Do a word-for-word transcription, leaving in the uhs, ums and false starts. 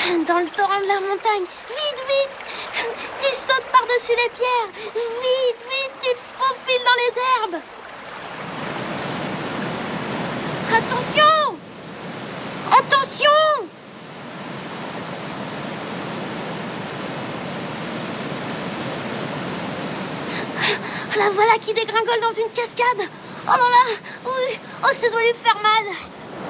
Dans le torrent de la montagne. Vite, vite! Tu sautes par-dessus les pierres. Vite, vite, tu te faufiles dans les herbes. Attention! Attention! La voilà qui dégringole dans une cascade. Oh là là! Oui! Oh, ça doit lui faire mal.